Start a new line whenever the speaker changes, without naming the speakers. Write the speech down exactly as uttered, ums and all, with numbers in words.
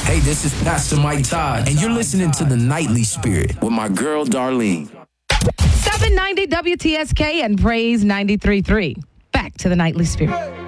Hey, this is Pastor Mike Todd, and you're listening to The Nightly Spirit with my girl, Darlene.
seven ninety W T S K and Praise ninety-three point three. Back to The Nightly Spirit.